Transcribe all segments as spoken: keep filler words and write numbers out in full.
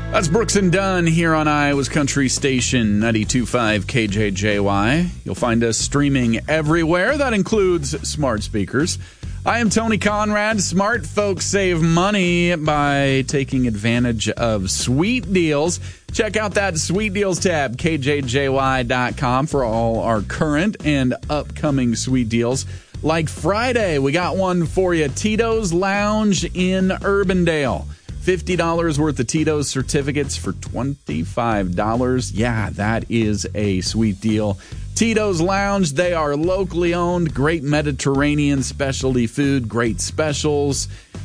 That's Brooks and Dunn here on Iowa's Country Station, ninety-two point five K J J Y. You'll find us streaming everywhere. That includes smart speakers. I am Tony Conrad. Smart folks save money by taking advantage of sweet deals. Check out that sweet deals tab, K J J Y dot com, for all our current and upcoming sweet deals. Like Friday, we got one for you. Tito's Lounge in Urbandale. fifty dollars worth of Tito's certificates for twenty-five dollars. Yeah, that is a sweet deal. Tito's Lounge, they are locally owned, great Mediterranean specialty food, great specials,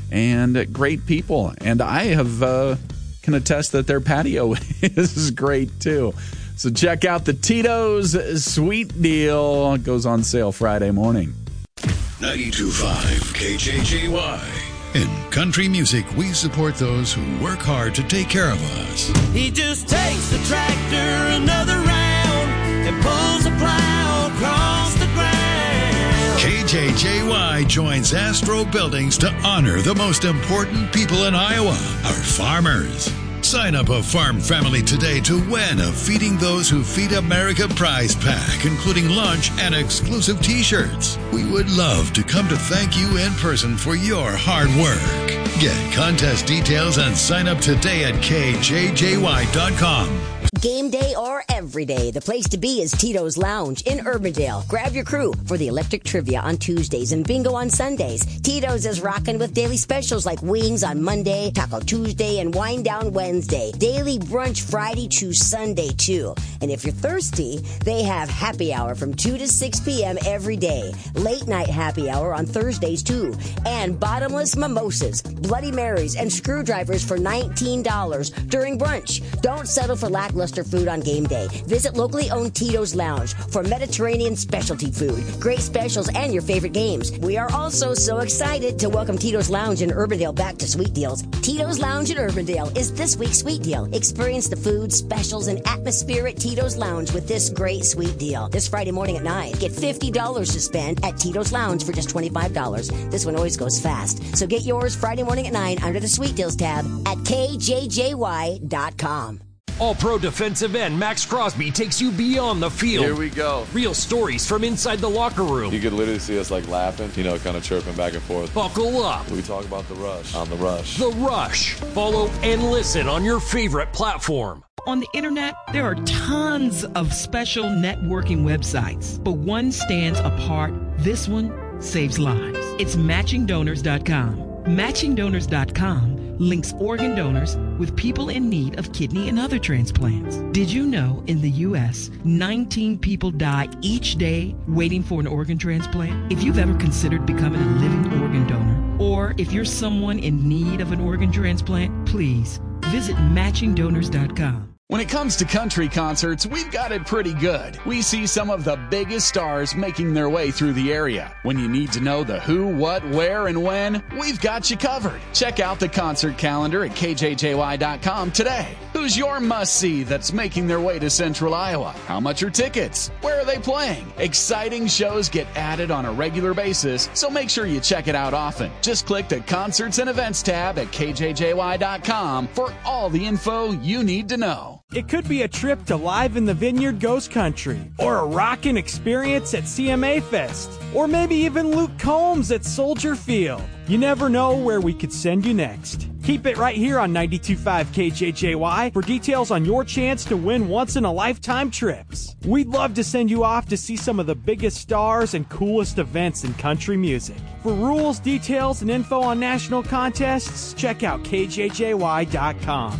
and great people. And I have uh, can attest that their patio is great too. So check out the Tito's Sweet Deal. It goes on sale Friday morning. ninety-two point five K J J Y. In country music, we support those who work hard to take care of us. He just takes the tractor another round and pulls the plow across the ground. K J J Y joins Astro Buildings to honor the most important people in Iowa, our farmers. Sign up a farm family today to win a Feeding Those Who Feed America prize pack, including lunch and exclusive t-shirts. We would love to come to thank you in person for your hard work. Get contest details and sign up today at K J J Y dot com. Game day or every day, the place to be is Tito's Lounge in Urbandale. Grab your crew for the electric trivia on Tuesdays and bingo on Sundays. Tito's is rocking with daily specials like wings on Monday, Taco Tuesday, and Wine Down Wednesday. Daily brunch Friday to Sunday, too. And if you're thirsty, they have happy hour from two to six p.m. every day. Late night happy hour on Thursdays, too. And bottomless mimosas, Bloody Marys, and screwdrivers for nineteen dollars during brunch. Don't settle for lackluster food on game day. Visit locally owned Tito's Lounge for Mediterranean specialty food, great specials, and your favorite games. We are also so excited to welcome Tito's Lounge in Urbandale back to Sweet Deals. Tito's Lounge in Urbandale is this week's Sweet Deal. Experience the food, specials, and atmosphere at Tito's Lounge with this great sweet deal. This Friday morning at nine, get fifty dollars to spend at Tito's Lounge for just twenty-five dollars. This one always goes fast. So get yours Friday morning at nine under the Sweet Deals tab at K J J Y dot com. All-Pro defensive end Max Crosby takes you beyond the field. Here we go. Real stories from inside the locker room. You could literally see us like laughing, you know, kind of chirping back and forth. Buckle up. We talk about the rush on the rush. The Rush. Follow and listen on your favorite platform. On the internet, there are tons of special networking websites, but one stands apart. This one saves lives. It's matching donors dot com. matching donors dot com links organ donors with people in need of kidney and other transplants. Did you know in the U S, nineteen people die each day waiting for an organ transplant? If you've ever considered becoming a living organ donor, or if you're someone in need of an organ transplant, please visit matching donors dot com. When it comes to country concerts, we've got it pretty good. We see some of the biggest stars making their way through the area. When you need to know the who, what, where, and when, we've got you covered. Check out the concert calendar at K J J Y dot com today. Who's your must-see that's making their way to Central Iowa? How much are tickets? Where are they playing? Exciting shows get added on a regular basis, so make sure you check it out often. Just click the Concerts and Events tab at K J J Y dot com for all the info you need to know. It could be a trip to Live in the Vineyard Ghost Country, or a rockin' experience at C M A Fest, or maybe even Luke Combs at Soldier Field. You never know where we could send you next. Keep it right here on ninety-two point five K J J Y for details on your chance to win once-in-a-lifetime trips. We'd love to send you off to see some of the biggest stars and coolest events in country music. For rules, details, and info on national contests, check out K J J Y dot com.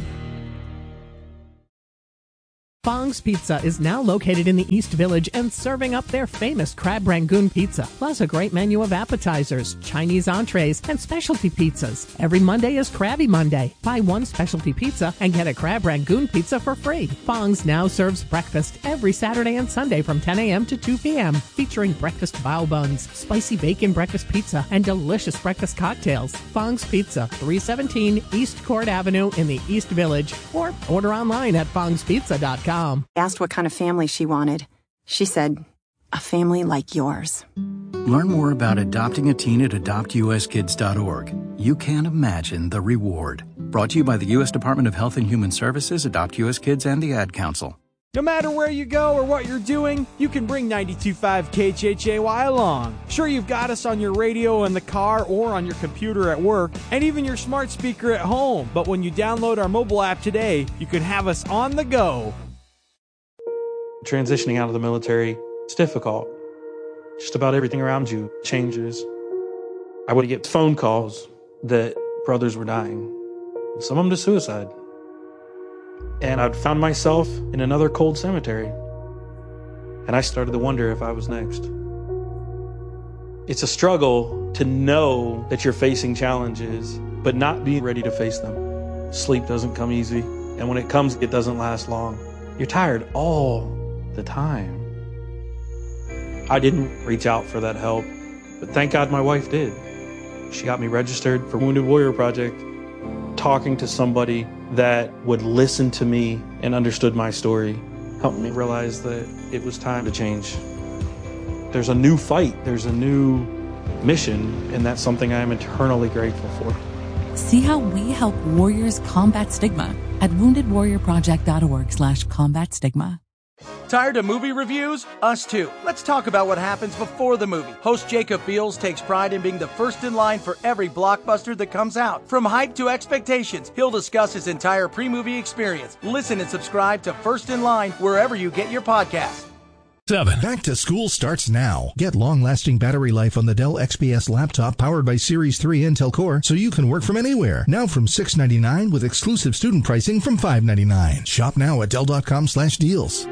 Fong's Pizza is now located in the East Village and serving up their famous Crab Rangoon pizza, plus a great menu of appetizers, Chinese entrees, and specialty pizzas. Every Monday is Krabby Monday. Buy one specialty pizza and get a Crab Rangoon pizza for free. Fong's now serves breakfast every Saturday and Sunday from ten a.m. to two p.m., featuring breakfast bao buns, spicy bacon breakfast pizza, and delicious breakfast cocktails. Fong's Pizza, three seventeen East Court Avenue in the East Village, or order online at fongs pizza dot com. Asked what kind of family she wanted. She said, a family like yours. Learn more about adopting a teen at adopt u s kids dot org. you can't imagine the reward. Brought to you by the U S Department of Health and Human Services, Adopt U S Kids, and the Ad Council. No matter where you go or what you're doing, you can bring ninety-two point five K J J Y along. Sure, you've got us on your radio in the car or on your computer at work, and even your smart speaker at home. But when you download our mobile app today, you can have us on the go. Transitioning out of the military, it's difficult. Just about everything around you changes. I would get phone calls that brothers were dying, some of them to suicide. And I'd found myself in another cold cemetery. And I started to wonder if I was next. It's a struggle to know that you're facing challenges, but not be ready to face them. Sleep doesn't come easy. And when it comes, it doesn't last long. You're tired all the time. I didn't reach out for that help, but thank God my wife did. She got me registered for Wounded Warrior Project. Talking to somebody that would listen to me and understood my story helped me realize that it was time to change. There's a new fight, there's a new mission, and that's something I am eternally grateful for. See how we help warriors combat stigma at wounded warrior project dot org slash combat stigma. Tired of movie reviews? Us too. Let's talk about what happens before the movie. Host Jacob Beals takes pride in being the first in line for every blockbuster that comes out. From hype to expectations, he'll discuss his entire pre-movie experience. Listen and subscribe to First in Line wherever you get your podcasts. Seven. Back to school starts now. Get long-lasting battery life on the Dell X P S laptop powered by Series three Intel Core so you can work from anywhere. Now from six dollars and ninety-nine cents with exclusive student pricing from five dollars and ninety-nine cents. Shop now at Dell.com slash deals.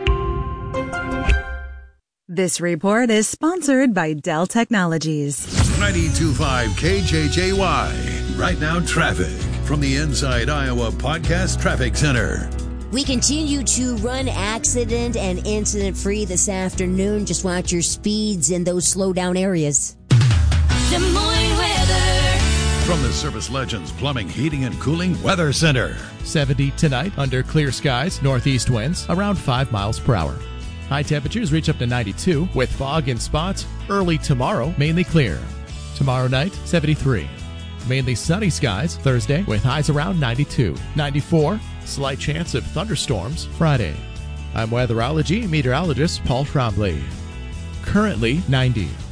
This report is sponsored by Dell Technologies. ninety-two point five K J J Y. Right now, traffic from the Inside Iowa Podcast Traffic Center. We continue to run accident and incident free this afternoon. Just watch your speeds in those slow down areas. Des Moines weather. From the Service Legends Plumbing, Heating, and Cooling Weather Center. seventy tonight under clear skies, northeast winds around five miles per hour. High temperatures reach up to ninety-two with fog in spots. Early tomorrow, mainly clear. Tomorrow night, seventy-three. Mainly sunny skies Thursday with highs around ninety-two. ninety-four, slight chance of thunderstorms Friday. I'm weatherology meteorologist Paul Trombley. Currently ninety.